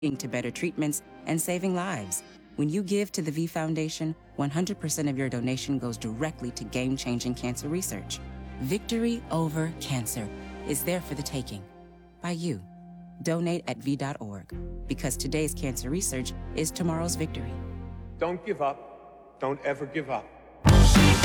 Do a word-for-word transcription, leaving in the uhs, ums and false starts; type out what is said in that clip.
to better treatments and saving lives. When you give to the V Foundation, one hundred percent of your donation goes directly to game-changing cancer research. Victory over cancer is there for the taking by you. Donate at V dot org, because today's cancer research is tomorrow's victory. Don't give up. Don't ever give up.